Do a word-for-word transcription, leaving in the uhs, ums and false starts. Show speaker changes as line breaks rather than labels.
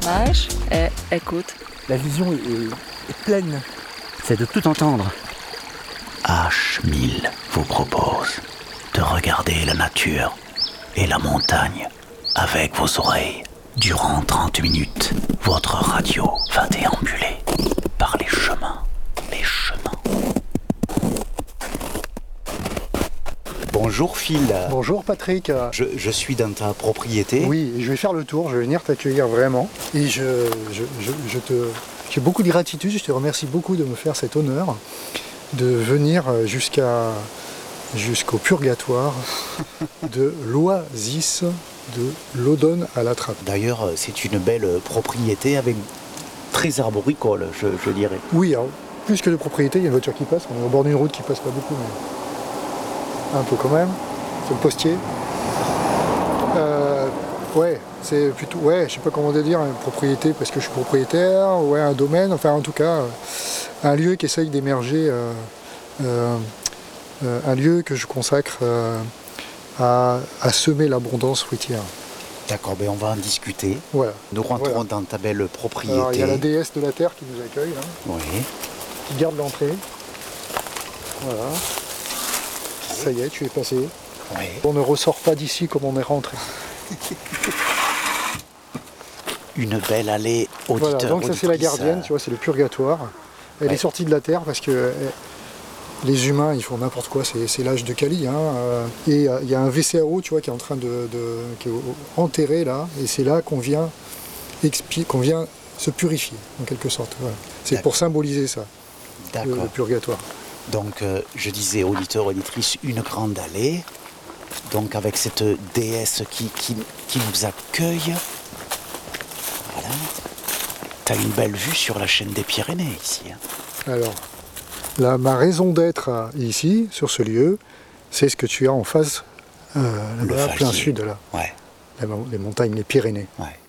page et écoute.
La vision est, est, est pleine.
C'est de tout entendre. H mille vous propose de regarder la nature et la montagne avec vos oreilles. Durant trente minutes, votre radio va déambuler par les chemins, les chemins.
Bonjour Phil.
Bonjour Patrick.
Je, je suis dans ta propriété.
Oui, je vais faire le tour, je vais venir t'accueillir vraiment. Et je, je, je, je te, j'ai beaucoup de gratitude, je te remercie beaucoup de me faire cet honneur de venir jusqu'à, jusqu'au purgatoire de l'Oasis de l'Odonne à la Trappe.
D'ailleurs, c'est une belle propriété avec très arboricole, je, je dirais.
Oui, alors, plus que de propriété, il y a une voiture qui passe, on est au bord d'une route qui passe pas beaucoup, mais un peu quand même. C'est le postier. Euh, ouais, c'est plutôt, ouais, je sais pas comment dire, une propriété parce que je suis propriétaire, ouais, un domaine, enfin en tout cas, un lieu qui essaye d'émerger, euh, euh, euh, un lieu que je consacre euh, à, à semer l'abondance fruitière.
D'accord, ben on va en discuter.
Voilà.
Nous rentrons
Voilà.
dans ta belle propriété.
Alors, il y a la déesse de la terre qui nous accueille, là,
Oui.
qui garde l'entrée. Voilà. Ça y est, tu es passé.
Oui.
On ne ressort pas d'ici comme on est rentré.
Une belle allée auditeur.
Voilà, donc ça c'est la gardienne, tu vois, c'est le purgatoire. Elle
Ouais.
est sortie de la terre parce que euh, les humains ils font n'importe quoi, c'est, c'est l'âge de Kali. Hein, euh, et il euh, y a un V C R O, tu vois, qui est en train de, de qui est enterré là, et c'est là qu'on vient expier, qu'on vient se purifier en quelque sorte. Voilà. C'est
D'accord.
pour symboliser ça, le,
D'accord.
le purgatoire.
Donc, euh, je disais, auditeur, auditrice, une grande allée. Donc, avec cette déesse qui, qui, qui nous accueille. Voilà. Tu as une belle vue sur la chaîne des Pyrénées, ici. Hein.
Alors, là, ma raison d'être euh, ici, sur ce lieu, c'est ce que tu as en face, euh,
Le
là-bas, plein
Falier.
sud, là,
Ouais,
les, les montagnes, les Pyrénées.
ouais.